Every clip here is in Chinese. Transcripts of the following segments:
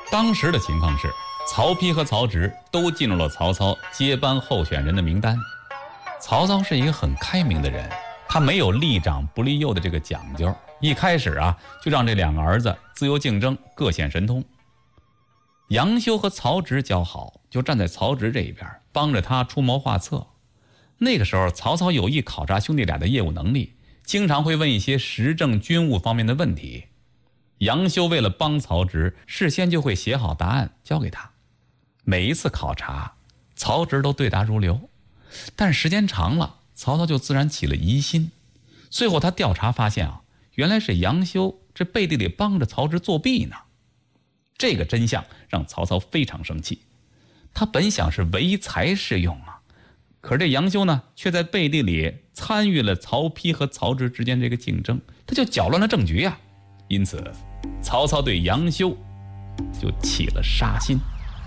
当时的情况是，曹丕和曹植都进入了曹操接班候选人的名单。曹操是一个很开明的人，他没有立长不立幼的这个讲究，一开始就让这两个儿子自由竞争，各显神通。杨修和曹植交好，就站在曹植这一边，帮着他出谋划策。那个时候曹操有意考察兄弟俩的业务能力，经常会问一些时政军务方面的问题。杨修为了帮曹植，事先就会写好答案交给他。每一次考察，曹植都对答如流，但时间长了，曹操就自然起了疑心。最后他调查发现原来是杨修这背地里帮着曹植作弊呢。这个真相让曹操非常生气，他本想是唯才是用可是这杨修呢，却在背地里参与了曹丕和曹植之间这个竞争，他就搅乱了政局因此曹操对杨修就起了杀心。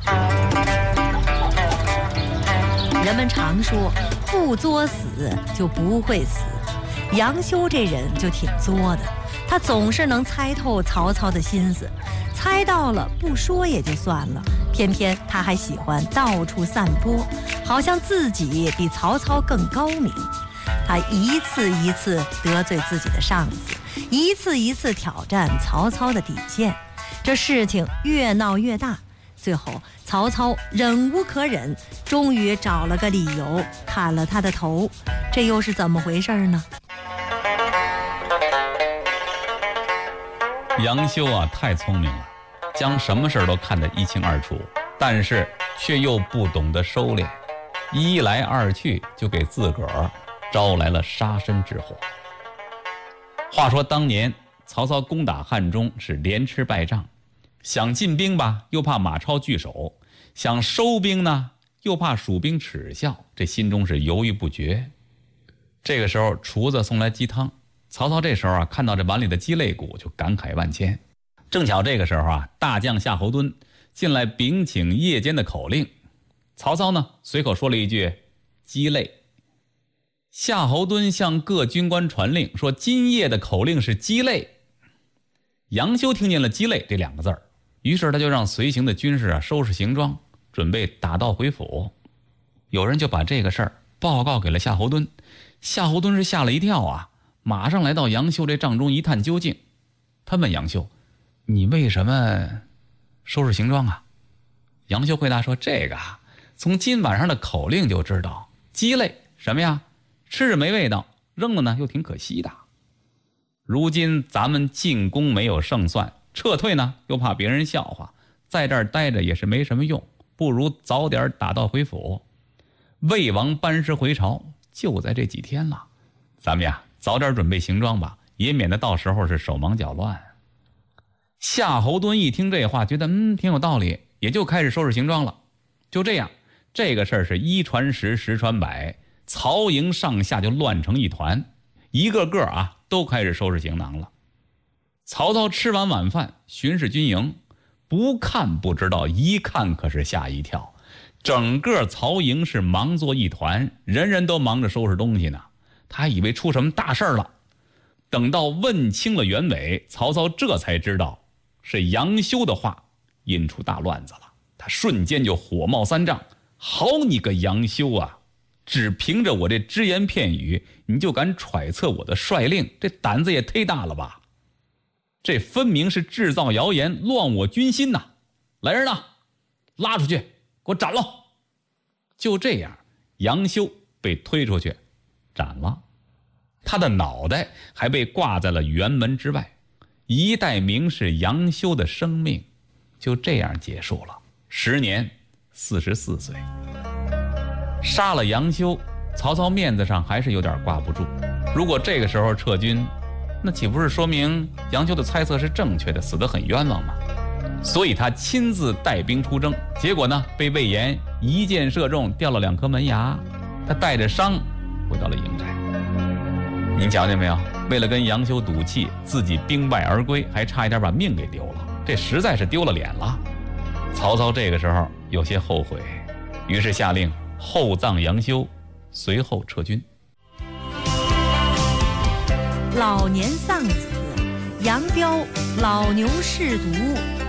人们常说不作死就不会死，杨修这人就挺作的，他总是能猜透曹操的心思，猜到了不说也就算了，偏偏他还喜欢到处散播，好像自己比曹操更高明。他一次一次得罪自己的上司，一次一次挑战曹操的底线，这事情越闹越大，最后曹操忍无可忍，终于找了个理由砍了他的头。这又是怎么回事呢？ 杨修太聪明了，将什么事都看得一清二楚，但是却又不懂得收敛，一来二去就给自个儿招来了杀身之祸。话说当年曹操攻打汉中是连吃败仗，想进兵吧又怕马超拒守，想收兵呢又怕蜀兵耻笑，这心中是犹豫不决。这个时候厨子送来鸡汤，曹操这时候看到这碗里的鸡肋骨就感慨万千。正巧这个时候大将夏侯惇进来禀请夜间的口令，曹操呢随口说了一句鸡肋。夏侯惇向各军官传令说今夜的口令是鸡肋。杨修听见了鸡肋这两个字儿，于是他就让随行的军士收拾行装，准备打道回府。有人就把这个事儿报告给了夏侯惇，夏侯惇是吓了一跳马上来到杨修这帐中一探究竟。他问杨修，你为什么收拾行装杨修回答说，这个从今晚上的口令就知道，鸡肋什么呀？吃着没味道，扔了呢又挺可惜的。如今咱们进攻没有胜算，撤退呢又怕别人笑话，在这儿待着也是没什么用，不如早点打道回府。魏王班师回朝就在这几天了，咱们早点准备行装吧，也免得到时候是手忙脚乱。夏侯惇一听这话，觉得挺有道理，也就开始收拾行装了。就这样，这个事儿是一传十，十传百，曹营上下就乱成一团，一个个都开始收拾行囊了。曹操吃完晚饭巡视军营，不看不知道，一看可是吓一跳。整个曹营是忙作一团，人人都忙着收拾东西呢。他还以为出什么大事了，等到问清了原委，曹操这才知道是杨修的话引出大乱子了。他瞬间就火冒三丈，好你个杨修只凭着我这只言片语，你就敢揣测我的率令，这胆子也忒大了吧？这分明是制造谣言，乱我军心呐！来人呐，拉出去，给我斩了！就这样，杨修被推出去斩了，他的脑袋还被挂在了辕门之外。一代名士杨修的生命就这样结束了，时年44岁。杀了杨修，曹操面子上还是有点挂不住。如果这个时候撤军，那岂不是说明杨修的猜测是正确的，死得很冤枉吗？所以他亲自带兵出征，结果呢被魏延一箭射中，掉了2颗门牙。他带着伤回到了营寨。您瞧见没有？为了跟杨修赌气，自己兵败而归，还差一点把命给丢了，这实在是丢了脸了。曹操这个时候有些后悔，于是下令厚葬杨修，随后撤军。 老年丧子，杨彪老牛舐犊。